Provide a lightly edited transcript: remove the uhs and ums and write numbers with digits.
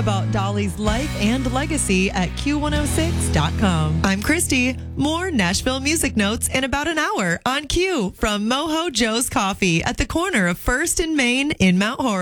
about Dolly's life and legacy at Q106.com. I'm Christy. More Nashville music notes in about an hour on Q from Mojo Joe's Coffee at the corner of 1st and Main in Mount Horeb.